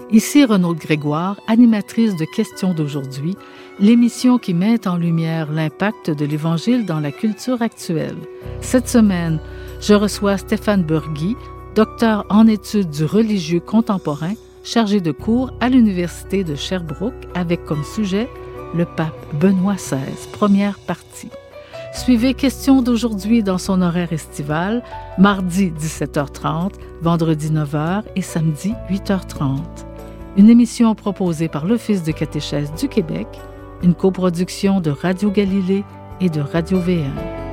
Ici Renaud Grégoire, animatrice de Questions d'aujourd'hui, l'émission qui met en lumière l'impact de l'Évangile dans la culture actuelle. Cette semaine, je reçois Stéphane Burgui, docteur en études du religieux contemporain, chargé de cours à l'Université de Sherbrooke, avec comme sujet le pape Benoît XVI, première partie. Suivez Questions d'aujourd'hui dans son horaire estival, mardi 17h30, vendredi 9h et samedi 8h30. Une émission proposée par l'Office de catéchèse du Québec, une coproduction de Radio Galilée et de Radio VM.